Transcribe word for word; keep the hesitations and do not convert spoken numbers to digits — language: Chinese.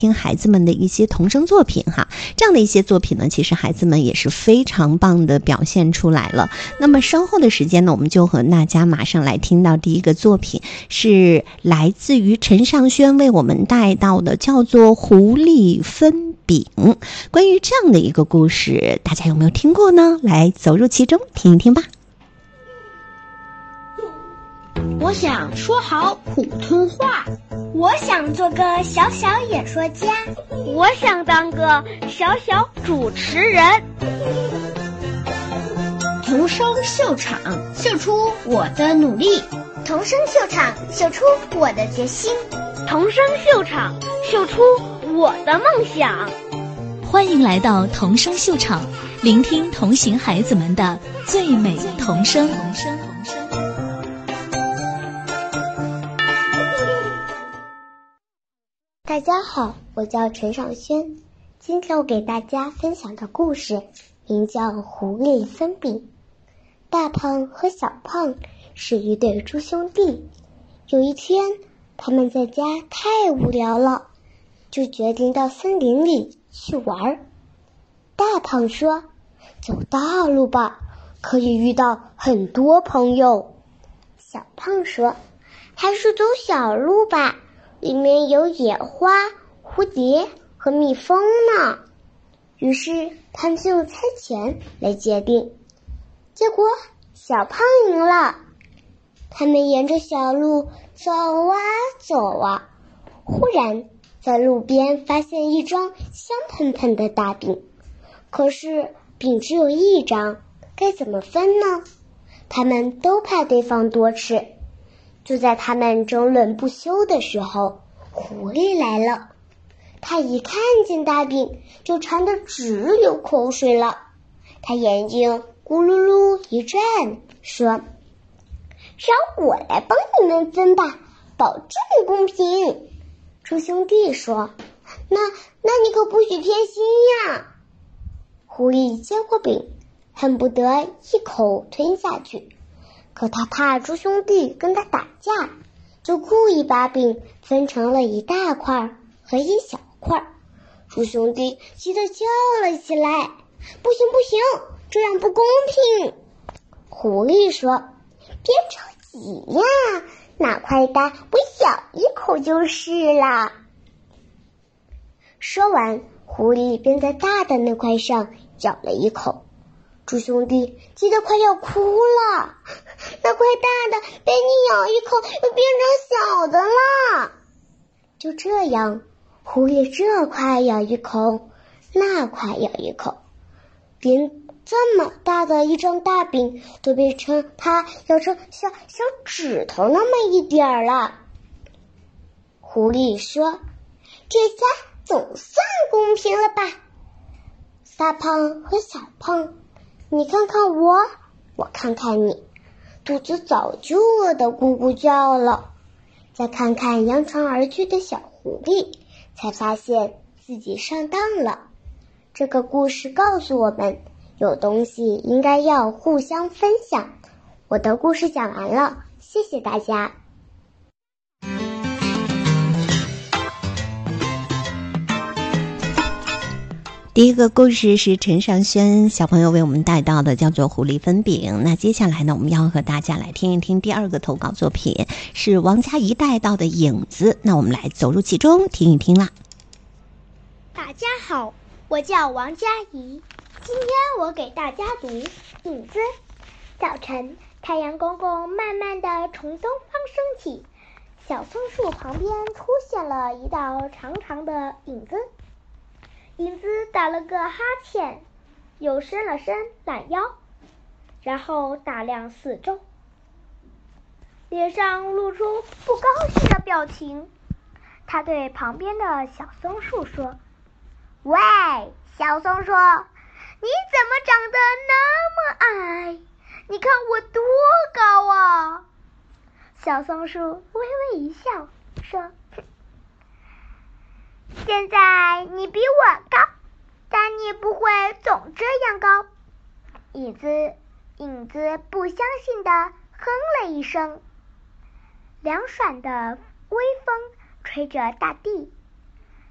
听孩子们的一些童声作品哈，这样的一些作品呢，其实孩子们也是非常棒的表现出来了。那么稍后的时间呢，我们就和大家马上来听到第一个作品，是来自于陈尚轩为我们带到的，叫做《狐狸分饼》。关于这样的一个故事，大家有没有听过呢？来走入其中听一听吧。 我想说好普通话， 我想做个小小演说家， 我想当个小小主持人。 童声秀场，秀出我的努力； 童声秀场，秀出我的决心； 童声秀场，秀出我的梦想。 欢迎来到童声秀场，聆听同行孩子们的最美童声。 大家好，我叫陈尚轩，今天我给大家分享的故事名叫《狐狸分饼》。大胖和小胖是一对猪兄弟，有一天他们在家太无聊了，就决定到森林里去玩。大胖说，走大路吧，可以遇到很多朋友。小胖说，还是走小路吧，里面有野花、蝴蝶和蜜蜂呢。于是他们就用猜拳来决定，结果小胖赢了。他们沿着小路走啊走啊，忽然在路边发现一张香喷喷的大饼，可是饼只有一张，该怎么分呢？他们都怕对方多吃。就在他们争论不休的时候，狐狸来了。他一看见大饼，就馋得直流口水了。他眼睛咕噜噜一转，说，让我来帮你们分吧，保证公平。猪兄弟说，那那你可不许偏心呀。狐狸接过饼，恨不得一口吞下去，可他怕猪兄弟跟他打架，就故意把饼分成了一大块和一小块。猪兄弟气得叫了起来，不行不行，这样不公平。狐狸说，别着急呀，哪块大我咬一口就是了。说完，狐狸便在大的那块上咬了一口。猪兄弟气得快要哭了，那块大的被你咬一口又变成小的了。就这样，狐狸这块咬一口，那块咬一口，连这么大的一张大饼都变成它咬成小小指头那么一点儿了。狐狸说，这下总算公平了吧。大胖和小胖，你看看我，我看看你，肚子早就饿得咕咕叫了。再看看扬长而去的小狐狸，才发现自己上当了。这个故事告诉我们，有东西应该要互相分享。我的故事讲完了，谢谢大家。 第一个故事是陈尚轩小朋友为我们带到的，叫做《狐狸分饼》。那接下来呢，我们要和大家来听一听第二个投稿作品，是王佳怡带到的《影子》。那我们来走入其中听一听啦。 大家好，我叫王佳怡，今天我给大家读《影子》。早晨，太阳公公慢慢地从东方升起，小松树旁边出现了一道长长的影子。影子打了个哈欠，又伸了伸懒腰，然后打量四周，脸上露出不高兴的表情。他对旁边的小松树说，喂，小松树，你怎么长得那么矮？你看我多高啊！小松树微微一笑，说，现在你比我高，但你不会总这样高。影子影子不相信地哼了一声。凉爽的微风吹着大地，